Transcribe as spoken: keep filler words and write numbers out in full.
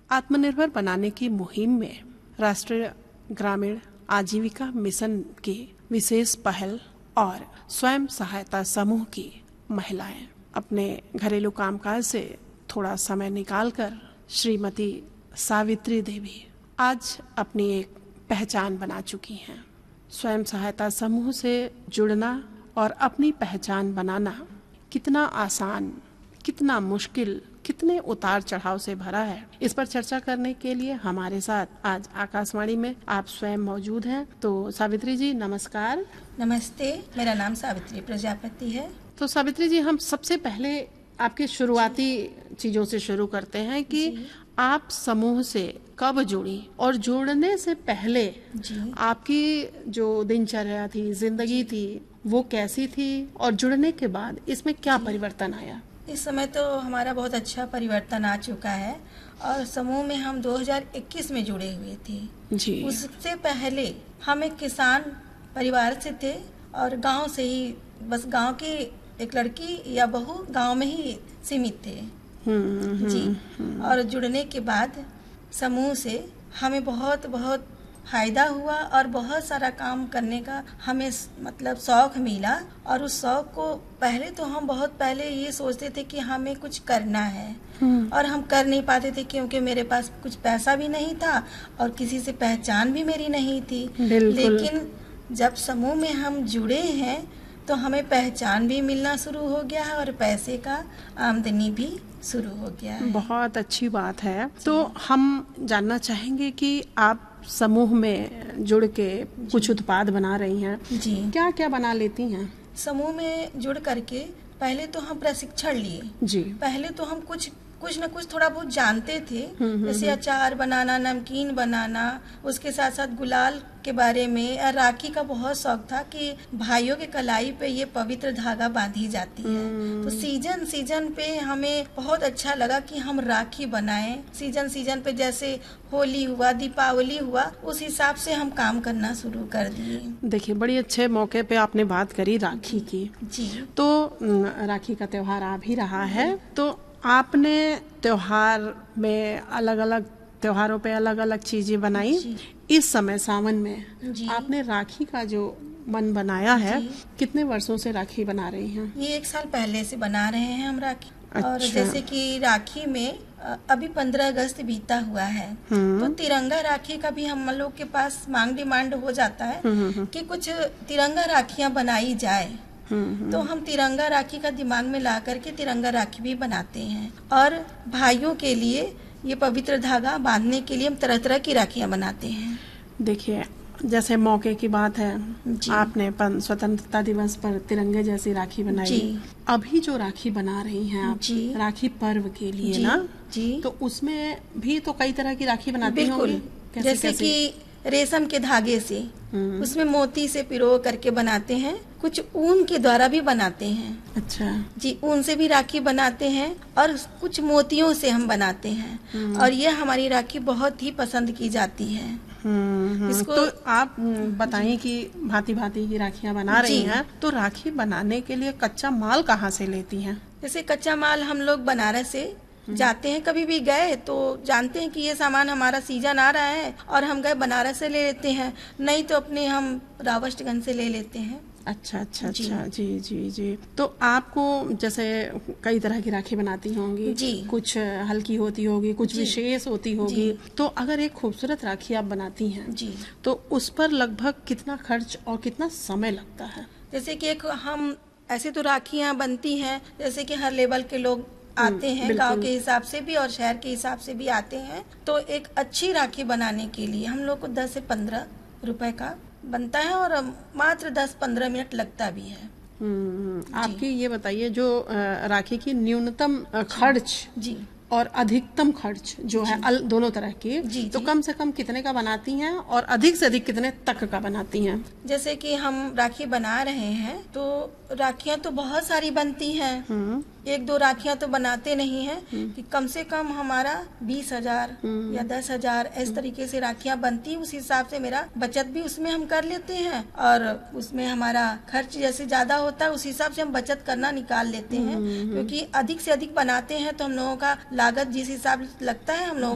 आत्मनिर्भर बनाने की मुहिम में राष्ट्रीय ग्रामीण आजीविका मिशन की विशेष पहल और स्वयं सहायता समूह की महिलाएं अपने घरेलू कामकाज से थोड़ा समय निकालकर श्रीमती सावित्री देवी आज अपनी एक पहचान बना चुकी हैं। स्वयं सहायता समूह से जुड़ना और अपनी पहचान बनाना कितना आसान, कितना मुश्किल, कितने उतार चढ़ाव से भरा है, इस पर चर्चा करने के लिए हमारे साथ आज आकाशवाणी में आप स्वयं मौजूद हैं। तो सावित्री जी नमस्कार। नमस्ते, मेरा नाम सावित्री प्रजापति है। तो सावित्री जी, हम सबसे पहले आपके शुरुआती चीजों से शुरू करते हैं कि आप समूह से कब जुड़ी और जुड़ने से पहले आपकी जो दिनचर्या थी, जिंदगी थी, वो कैसी थी और जुड़ने के बाद इसमें क्या परिवर्तन आया? इस समय तो हमारा बहुत अच्छा परिवर्तन आ चुका है और समूह में हम दो हज़ार इक्कीस में जुड़े हुए थे जी। उससे पहले हम एक किसान परिवार से थे और गांव से ही, बस गांव की एक लड़की या बहू गांव में ही सीमित थे जी। और जुड़ने के बाद समूह से हमें बहुत बहुत फायदा हुआ और बहुत सारा काम करने का हमें मतलब शौक मिला। और उस शौक को पहले तो हम बहुत पहले ये सोचते थे कि हमें कुछ करना है और हम कर नहीं पाते थे क्योंकि मेरे पास कुछ पैसा भी नहीं था और किसी से पहचान भी मेरी नहीं थी। लेकिन जब समूह में हम जुड़े हैं तो हमें पहचान भी मिलना शुरू हो गया है और पैसे का आमदनी भी शुरू हो गया है। बहुत अच्छी बात है। तो हम जानना चाहेंगे कि आप समूह में जुड़ के कुछ उत्पाद बना रही हैं जी। क्या क्या बना लेती हैं? समूह में जुड़ करके पहले तो हम प्रशिक्षण लिए जी। पहले तो हम कुछ कुछ न कुछ थोड़ा बहुत जानते थे, जैसे अचार बनाना, नमकीन बनाना, उसके साथ साथ गुलाल के बारे में। और राखी का बहुत शौक था कि भाइयों के कलाई पे ये पवित्र धागा बांधी जाती है। तो सीजन सीजन पे हमें बहुत अच्छा लगा कि हम राखी बनाएं। सीजन सीजन पे जैसे होली हुआ, दीपावली हुआ, उस हिसाब से हम काम करना शुरू कर दिए। देखिए, बड़ी अच्छे मौके पे आपने बात करी राखी की जी। तो राखी का त्योहार आ भी रहा है, तो आपने त्योहार में अलग अलग त्योहारों पे अलग अलग चीजें बनाई। इस समय सावन में आपने राखी का जो मन बनाया है, कितने वर्षों से राखी बना रही हैं? ये एक साल पहले से बना रहे हैं हम राखी। अच्छा। और जैसे कि राखी में अभी पंद्रह अगस्त बीता हुआ है तो तिरंगा राखी का भी हम लोग के पास मांग डिमांड हो जाता है कि कुछ तिरंगा राखियां बनाई जाए। तो हम तिरंगा राखी का दिमाग में ला करके तिरंगा राखी भी बनाते हैं। और भाइयों के लिए ये पवित्र धागा बांधने के लिए हम तरह तरह की राखियां बनाते हैं। देखिए, जैसे मौके की बात है, आपने स्वतंत्रता दिवस पर तिरंगे जैसी राखी बनाई। अभी जो राखी बना रही हैं आप राखी पर्व के लिए जी, ना जी। तो उसमें भी तो कई तरह की राखी बनाती होंगी। जैसे कि रेशम के धागे से, उसमें मोती से पिरो करके बनाते हैं, कुछ ऊन के द्वारा भी बनाते हैं। अच्छा जी, ऊन से भी राखी बनाते हैं और कुछ मोतियों से हम बनाते हैं और ये हमारी राखी बहुत ही पसंद की जाती है। इसको तो आप बताइए कि भांति भांति की राखियां बना रही हैं, तो राखी बनाने के लिए कच्चा माल कहाँ से लेती हैं? जैसे कच्चा माल हम लोग बनारस से जाते हैं, कभी भी गए तो जानते हैं कि ये सामान हमारा सीजन आ रहा है और हम गए बनारस से ले लेते हैं, नहीं तो अपने हम रावस्टगंज से ले लेते हैं। अच्छा अच्छा अच्छा जी जी जी। तो आपको जैसे कई तरह की राखी बनाती होंगी जी, कुछ हल्की होती होगी, कुछ विशेष होती होगी। तो अगर एक खूबसूरत राखी आप बनाती हैं जी, तो उस पर लगभग कितना खर्च और कितना समय लगता है? जैसे कि एक हम ऐसे तो राखियां बनती हैं, जैसे कि हर लेवल के लोग आते हैं, गांव के हिसाब से भी और शहर के हिसाब से भी आते हैं। तो एक अच्छी राखी बनाने के लिए हम लोग को दस से पंद्रह रुपए का बनता है और मात्र दस पंद्रह मिनट लगता भी है। आपकी ये बताइए, जो राखी की न्यूनतम खर्च जी और अधिकतम खर्च जो है अल, दोनों तरह की, जी, तो जी। कम से कम कितने का बनाती हैं और अधिक से अधिक कितने तक का बनाती हैं? जैसे कि हम राखी बना रहे हैं तो राखियां तो बहुत सारी बनती हैं, एक दो राखियां तो बनाते नहीं हैं कि कम से कम हमारा बीस हजार या दस हजार इस तरीके से राखियां बनती है। उस हिसाब से मेरा बचत भी उसमें हम कर लेते हैं और उसमें हमारा खर्च जैसे ज्यादा होता है उस हिसाब से हम बचत करना निकाल लेते हैं, क्योंकि अधिक से अधिक बनाते हैं तो हम लोगों का लागत जिस हिसाब से लगता है हम लोगों